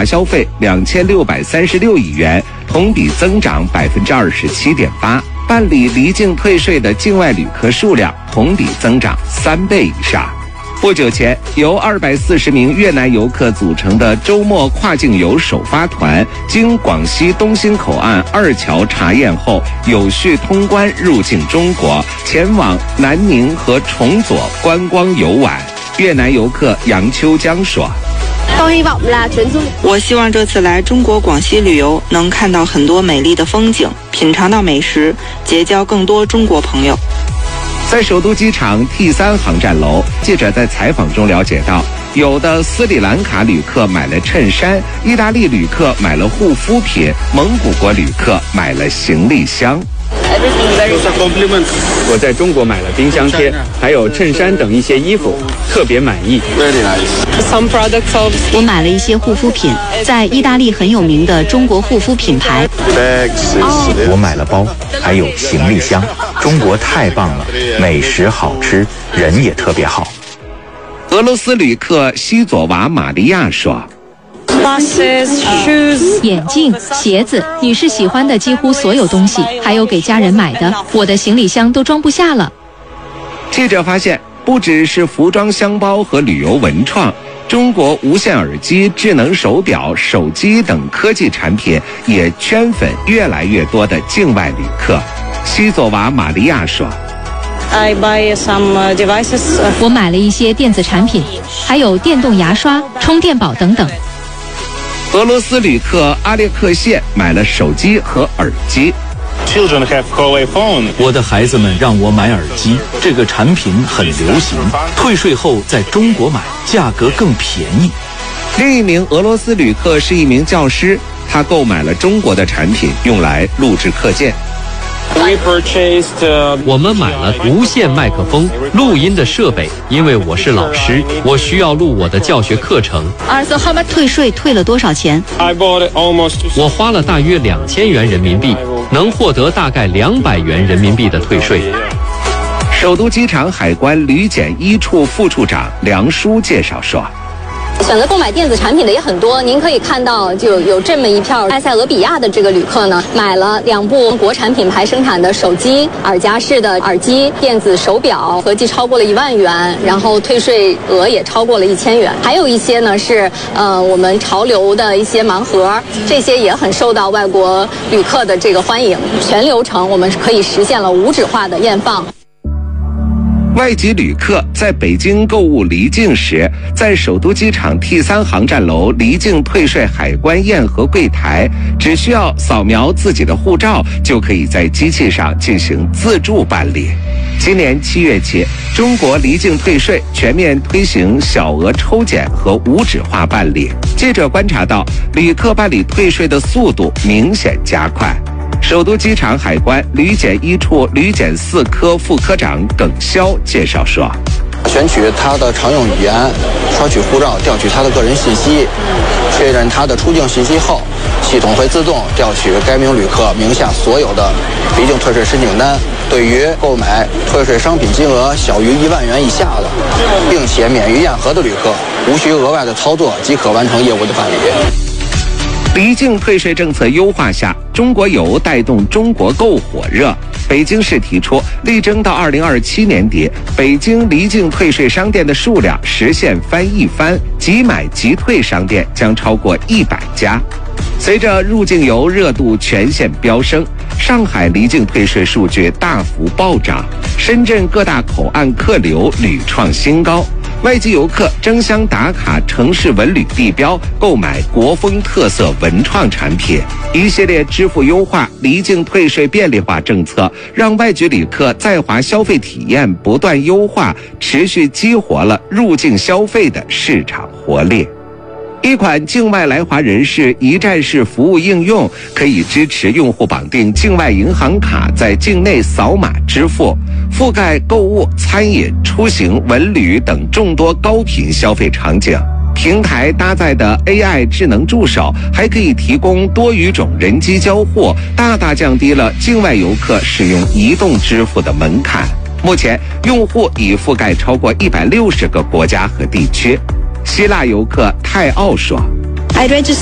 华消费2636亿元，同比增长27.8%。办理离境退税的境外旅客数量同比增长3倍以上。不久前，由240名越南游客组成的周末跨境游首发团，经广西东兴口岸2桥查验后，有序通关入境中国，前往南宁和崇左观光游玩。越南游客杨秋江说：“ 我希望这次来中国广西旅游，能看到很多美丽的风景，品尝到美食，结交更多中国朋友。” 在首都机场 T3 航站楼，记者在采访中了解到，有的斯里兰卡旅客买了衬衫，意大利旅客买了护肤品，蒙古国旅客买了行李箱。 我在中国买了冰箱贴，还有衬衫等一些衣服，特别满意。 我买了一些护肤品，在意大利很有名的中国护肤品牌。 我买了包，还有行李箱。中国太棒了，美食好吃，人也特别好。 俄罗斯旅客西佐娃玛利亚说：“ 眼镜、鞋子，女士喜欢的几乎所有东西，还有给家人买的，我的行李箱都装不下了。” 记者发现，不只是服装箱包和旅游文创，中国无线耳机、智能手表、手机等科技产品也圈粉越来越多的境外旅客。西佐娃玛利亚说：“ 我买了一些电子产品，还有电动牙刷、充电宝等等。” 俄罗斯旅客阿列克谢买了手机和耳机。 我的孩子们让我买耳机，这个产品很流行，退税后在中国买，价格更便宜。 另一名俄罗斯旅客是一名教师，他购买了中国的产品用来录制课件。 我们买了无线麦克风、录音的设备，因为我是老师，我需要录我的教学课程。 退税退了多少钱？ 我花了大约2000元人民币，能获得大概200元人民币的退税。 首都机场海关旅检1处副处长梁书介绍说：“ 选择购买电子产品的也很多，您可以看到就有这么一票埃塞俄比亚的这个旅客呢，买了2部国产品牌生产的手机、耳夹式的耳机、电子手表，合计超过了1万元，然后退税额也超过了1000元。还有一些呢是我们潮流的一些盲盒，这些也很受到外国旅客的这个欢迎。全流程我们可以实现了无纸化的验放。” 外籍旅客在北京购物离境时，在首都机场 T3 航站楼离境退税海关验核柜台，只需要扫描自己的护照，就可以在机器上进行自助办理。今年7月起，中国离境退税全面推行小额抽检和无纸化办理。记者观察到，旅客办理退税的速度明显加快。首都机场海关旅检1处旅检4科副科长耿潇介绍说：“ 选取他的常用语言，刷取护照，调取他的个人信息，确认他的出境信息后，系统会自动调取该名旅客名下所有的离境退税申请单。对于购买退税商品金额小于1万元以下的，并且免于验核的旅客，无需额外的操作即可完成业务的办理。” 离境退税政策优化下，中国游带动中国购火热。北京市提出，力争到2027年底，北京离境退税商店的数量实现翻一番，即买即退商店将超过100家。随着入境游热度全线飙升，上海离境退税数据大幅暴涨，深圳各大口岸客流屡创新高。外籍游客争相打卡城市文旅地标，购买国风特色文创产品。一系列支付优化、离境退税便利化政策，让外籍旅客在华消费体验不断优化，持续激活了入境消费的市场活力。一款境外来华人士一站式服务应用，可以支持用户绑定境外银行卡在境内扫码支付，覆盖购物、餐饮、出行、文旅等众多高频消费场景。平台搭载的 AI 智能助手还可以提供多语种人机交互，大大降低了境外游客使用移动支付的门槛。目前，用户已覆盖超过160个国家和地区。希腊游客泰奥说：“